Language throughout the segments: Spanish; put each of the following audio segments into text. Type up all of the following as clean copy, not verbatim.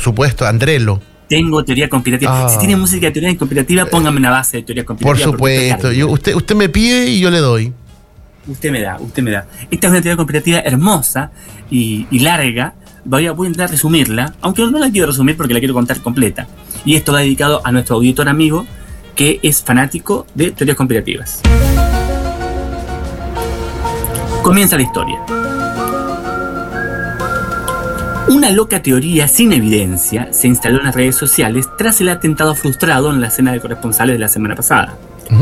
supuesto, Andrelo. Tengo teoría conspirativa. Si tiene música de teoría conspirativa, póngame una base de teoría conspirativa. Por supuesto. Usted me pide y yo le doy. Usted me da. Esta es una teoría conspirativa hermosa y larga. Voy a intentar resumirla, aunque no la quiero resumir porque la quiero contar completa. Y esto va dedicado a nuestro auditor amigo, que es fanático de teorías conspirativas. Comienza la historia. Una loca teoría sin evidencia se instaló en las redes sociales tras el atentado frustrado en la cena de corresponsales de la semana pasada.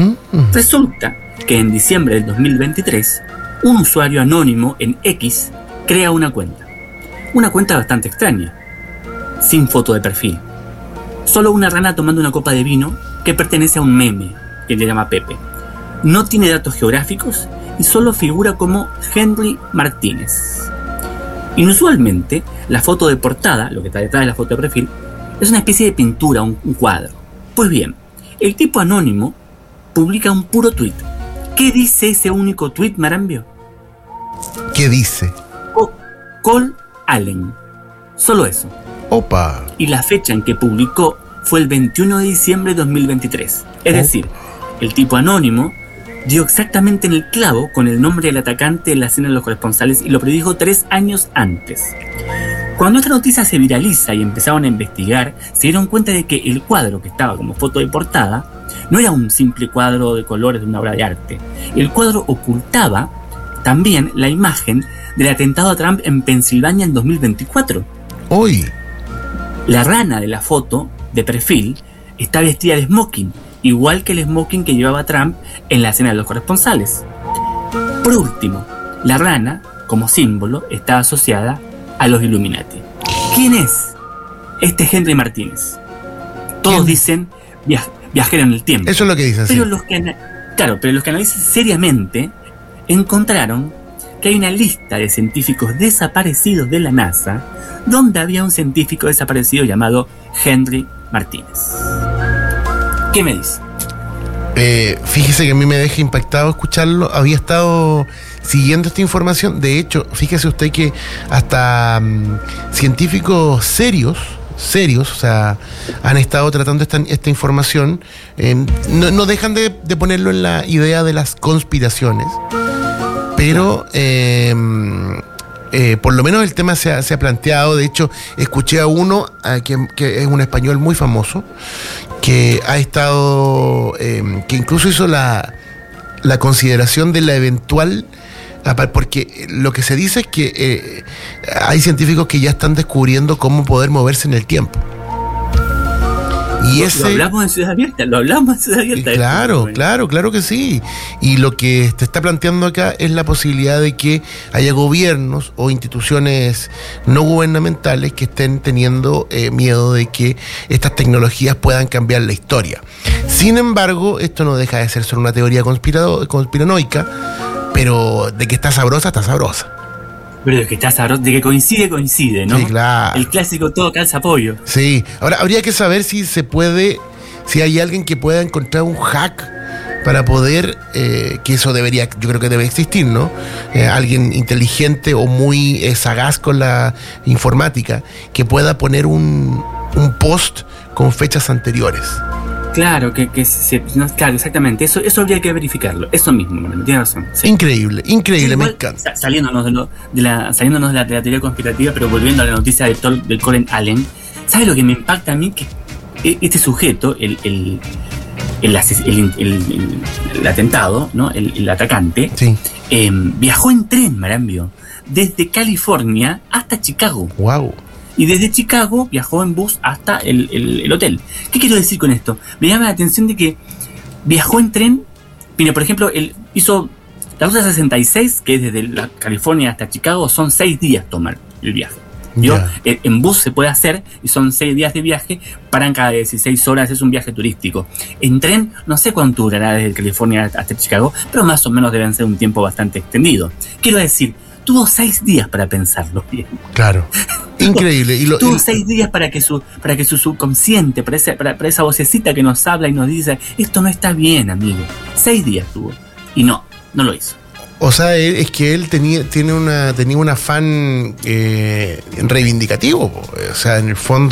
Resulta que en diciembre del 2023, un usuario anónimo en X crea una cuenta. Una cuenta bastante extraña, sin foto de perfil. Solo una rana tomando una copa de vino que pertenece a un meme que le llama Pepe. No tiene datos geográficos y solo figura como Henry Martínez. Inusualmente, la foto de portada, lo que está detrás de la foto de perfil, es una especie de pintura, un cuadro. Pues bien, el tipo anónimo publica un puro tuit. ¿Qué dice ese único tuit, Marambio? ¿Qué dice? Call Allen. Solo eso. Opa. Y la fecha en que publicó fue el 21 de diciembre de 2023. Es decir, el tipo anónimo dio exactamente en el clavo con el nombre del atacante en la cena de los corresponsales y lo predijo 3 años antes. Cuando esta noticia se viraliza y empezaron a investigar, se dieron cuenta de que el cuadro que estaba como foto de portada no era un simple cuadro de colores de una obra de arte. El cuadro ocultaba también la imagen del atentado a Trump en Pensilvania en 2024. ¡Uy! La rana de la foto de perfil está vestida de smoking, igual que el smoking que llevaba Trump en la cena de los corresponsales. Por último, la rana, como símbolo, está asociada a los Illuminati. ¿Quién es este Henry Martínez? Todos dicen viajero en el tiempo. Eso es lo que dicen. Pero los que analizan seriamente encontraron que hay una lista de científicos desaparecidos de la NASA donde había un científico desaparecido llamado Henry Martínez. ¿Qué me dice? Fíjese que a mí me deja impactado escucharlo. Había estado siguiendo esta información. De hecho, fíjese usted que hasta científicos serios, o sea, han estado tratando esta información. No dejan de ponerlo en la idea de las conspiraciones. Pero por lo menos el tema se ha planteado. De hecho, escuché a uno que es un español muy famoso, que ha estado, que incluso hizo la consideración de la eventual, porque lo que se dice es que hay científicos que ya están descubriendo cómo poder moverse en el tiempo. Y lo hablamos en Ciudad Abierta. Claro que sí. Y lo que se está planteando acá es la posibilidad de que haya gobiernos o instituciones no gubernamentales que estén teniendo miedo de que estas tecnologías puedan cambiar la historia. Sin embargo, esto no deja de ser solo una teoría conspiranoica, pero de que está sabrosa, está sabrosa. Pero de que está sabroso, de que coincide, ¿no? Sí, claro. El clásico todo calza pollo. Sí. Ahora, habría que saber si hay alguien que pueda encontrar un hack para poder, que eso yo creo que debe existir, ¿no? Alguien inteligente o muy sagaz con la informática, que pueda poner un post con fechas anteriores. Claro, claro, exactamente. Eso habría que verificarlo. Eso mismo, tiene razón. Sí. Increíble, sí, me encanta. Saliéndonos de la teoría conspirativa, pero volviendo a la noticia del Colin Allen, ¿sabes lo que me impacta a mí? Que este sujeto, el atentado, ¿no? El atacante, sí. Viajó en tren, Marambio, desde California hasta Chicago. Wow. Y desde Chicago viajó en bus hasta el hotel. ¿Qué quiero decir con esto? Me llama la atención de que viajó en tren. Mira, por ejemplo, él hizo la ruta 66, que es desde California hasta Chicago, son 6 días tomar el viaje. En bus se puede hacer y son 6 días de viaje, paran cada 16 horas, es un viaje turístico. En tren, no sé cuánto durará desde California hasta Chicago, pero más o menos deben ser un tiempo bastante extendido. Quiero decir, tuvo 6 días para pensarlo bien. Claro. Increíble. Tuvo 6 días para que su subconsciente, para esa vocecita que nos habla y nos dice, esto no está bien, amigo. 6 días tuvo. Y no lo hizo. O sea, es que él tenía un afán reivindicativo. O sea, en el fondo